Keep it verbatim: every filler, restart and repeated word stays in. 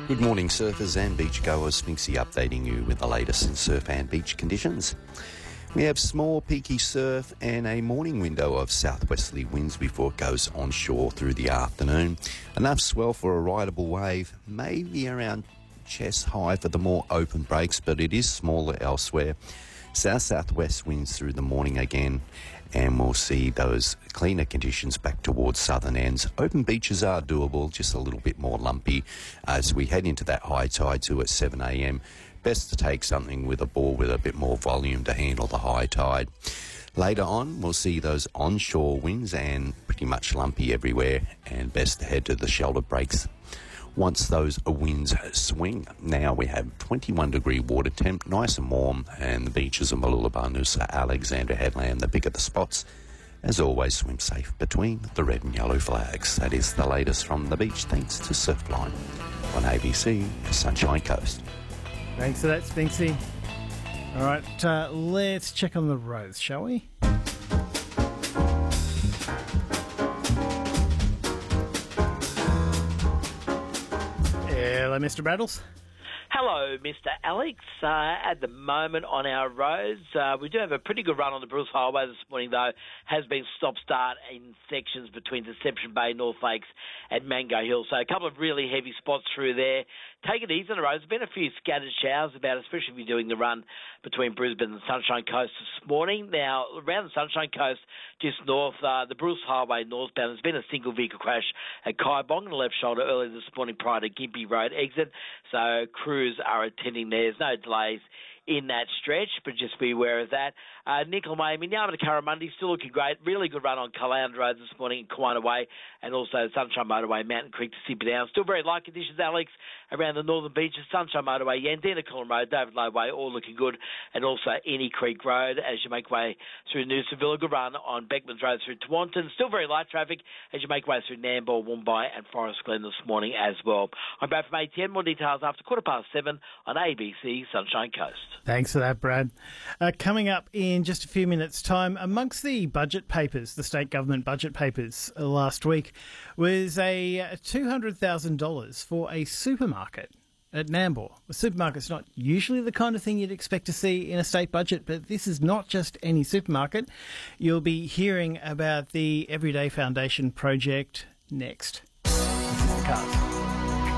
Good morning, surfers and beachgoers. Spinksy updating you with the latest in surf and beach conditions. We have small peaky surf and a morning window of southwesterly winds before it goes onshore through the afternoon. Enough swell for a rideable wave, maybe around chest high for the more open breaks, but it is smaller elsewhere. South-southwest winds through the morning again, and we'll see those cleaner conditions back towards southern ends. Open beaches are doable, just a little bit more lumpy as we head into that high tide too at seven a.m. Best to take something with a ball with a bit more volume to handle the high tide. Later on, we'll see those onshore winds and pretty much lumpy everywhere, and best to head to the shelter breaks once those winds swing. Now we have twenty-one degree water temp, nice and warm, and the beaches of Mooloolaba, Noosa, Alexandra Headland, the bigger the spots. As always, swim safe between the red and yellow flags. That is the latest from the beach, thanks to Surfline on A B C Sunshine Coast. Thanks for that, Spinksy. All right, uh, let's check on the roads, shall we? Hello, Mister Braddles. Hello, Mister Alex. Uh, at the moment on our roads, uh, we do have a pretty good run on the Bruce Highway this morning, though. Has been stop-start in sections between Deception Bay, North Lakes and Mango Hill. So a couple of really heavy spots through there. Take it easy on the roads. There's been a few scattered showers about, especially if you're doing the run between Brisbane and Sunshine Coast this morning. Now, around the Sunshine Coast, just north, uh, the Bruce Highway northbound, there's been a single vehicle crash at Kaibong on the left shoulder earlier this morning prior to Gympie Road exit. So crews are attending there. There's no delays in that stretch, but just be aware of that. Uh, Nickel-May, Minyama to Curramundi, still looking great. Really good run on Caloundra Road this morning in Kiwana Way, and also Sunshine Motorway, Mountain Creek to Simperdown. Still very light conditions, Alex, around the northern beaches. Sunshine Motorway, Yandina Cullen Road, David Low Way, all looking good, and also Any Creek Road as you make way through Noosa Villa. Good run on Beckmans Road through Tewantin. Still very light traffic as you make way through Nambour, Woombye and Forest Glen this morning as well. I'm back from A T N. More details after quarter past seven on A B C Sunshine Coast. Thanks for that, Brad. Uh, coming up in just a few minutes' time, amongst the budget papers, the state government budget papers uh, last week, was a two hundred thousand dollars for a supermarket at Nambour. A supermarket's not usually the kind of thing you'd expect to see in a state budget, but this is not just any supermarket. You'll be hearing about the Everyday Foundation project next. This is Cars.